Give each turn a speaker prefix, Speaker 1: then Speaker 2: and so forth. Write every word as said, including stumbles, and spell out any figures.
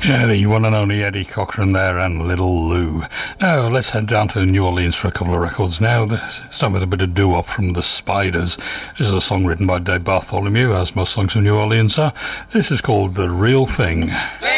Speaker 1: Yeah, the one and only Eddie Cochran there and Little Lou. Now, let's head down to New Orleans for a couple of records now. Start with a bit of doo-wop from The Spiders. This is a song written by Dave Bartholomew, as most songs from New Orleans are. This is called The Real Thing.